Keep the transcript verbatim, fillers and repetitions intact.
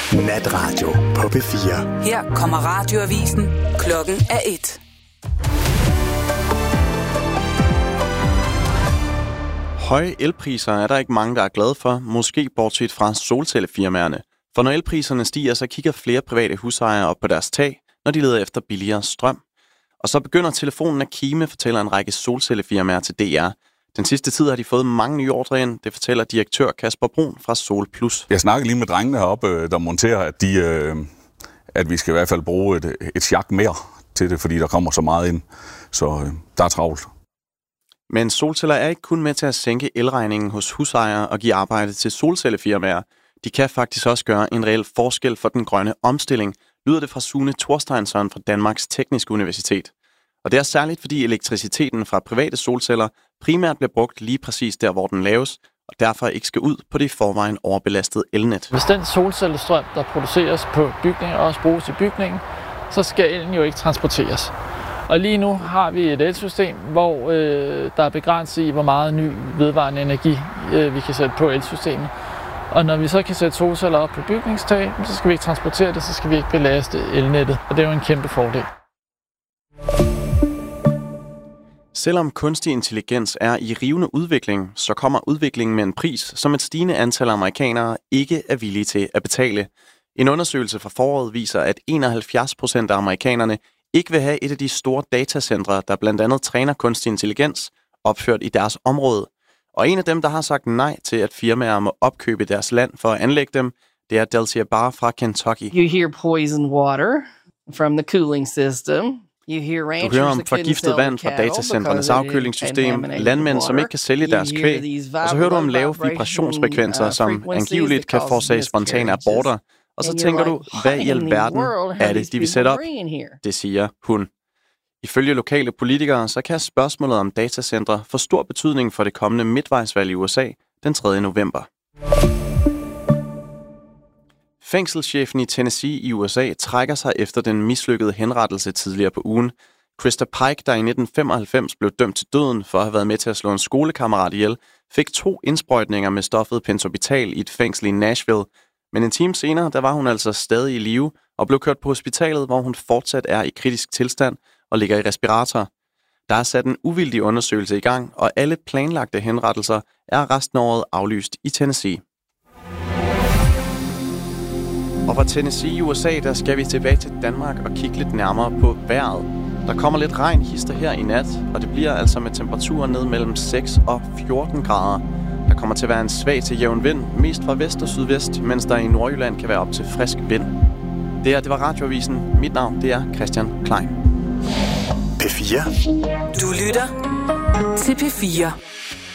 Natradio på P fire. Her kommer radioavisen. Klokken er et. Høje elpriser er der ikke mange, der er glade for, måske bortset fra solcellefirmaerne. For når elpriserne stiger, så kigger flere private husejere op på deres tag, når de leder efter billigere strøm. Og så begynder telefonen at kime, fortæller en række solcellefirmaer til D R. Den sidste tid har de fået mange nye ordre ind, det fortæller direktør Kasper Brun fra Sol Plus. Jeg snakker lige med drengene heroppe, der monterer, at, de, at vi skal i hvert fald bruge et, et sjak mere til det, fordi der kommer så meget ind, så der er travlt. Men solceller er ikke kun med til at sænke elregningen hos husejere og give arbejde til solcellefirmaer. De kan faktisk også gøre en reel forskel for den grønne omstilling, lyder det fra Sune Thorsteinsson fra Danmarks Tekniske Universitet. Og det er særligt, fordi elektriciteten fra private solceller primært bliver brugt lige præcis der, hvor den laves, og derfor ikke skal ud på det i forvejen overbelastede elnet. Hvis den solcellestrøm, der produceres på bygningen, også bruges i bygningen, så skal elen jo ikke transporteres. Og lige nu har vi et elsystem, hvor øh, der er begrænset i, hvor meget ny vedvarende energi øh, vi kan sætte på elsystemet. Og når vi så kan sætte solceller op på bygningstag, så skal vi ikke transportere det, så skal vi ikke belaste elnettet. Og det er jo en kæmpe fordel. Selvom kunstig intelligens er i rivende udvikling, så kommer udviklingen med en pris, som et stigende antal amerikanere ikke er villige til at betale. En undersøgelse fra foråret viser, at enoghalvfjerds procent af amerikanerne ikke vil have et af de store datacentre, der blandt andet træner kunstig intelligens, opført i deres område. Og en af dem, der har sagt nej til, at firmaer må opkøbe deres land for at anlægge dem, det er Delcia Barr fra Kentucky. You hear poison water from the cooling system. You hear du hører om forgiftet vand fra datacentrenes afkølingssystem, landmænd, som ikke kan sælge deres kvæg, og så hører du om lave vibrationsfrekvenser, som angiveligt kan forårsage spontane aborter. Og så tænker du, hvad i alverden er det, de vil sætte op? Det siger hun. Ifølge lokale politikere, så kan spørgsmålet om datacentre få stor betydning for det kommende midtvejsvalg i U S A den tredje november. Fængselschefen i Tennessee i U S A trækker sig efter den mislykkede henrettelse tidligere på ugen. Krista Pike, der i nitten femoghalvfems blev dømt til døden for at have været med til at slå en skolekammerat ihjel, fik to indsprøjtninger med stoffet pentobarbital i et fængsel i Nashville. Men en time senere, der var hun altså stadig i live og blev kørt på hospitalet, hvor hun fortsat er i kritisk tilstand og ligger i respirator. Der er sat en uvildig undersøgelse i gang, og alle planlagte henrettelser er resten af året aflyst i Tennessee. Og fra Tennessee i U S A, der skal vi tilbage til Danmark og kigge lidt nærmere på vejret. Der kommer lidt regn hister her i nat, og det bliver altså med temperaturer ned mellem seks og fjorten grader. Der kommer til at være en svag til jævn vind, mest fra vest og sydvest, mens der i Nordjylland kan være op til frisk vind. Det her, det var Radioavisen. Mit navn, det er Christian Klein. P fire. Du lytter til P fire.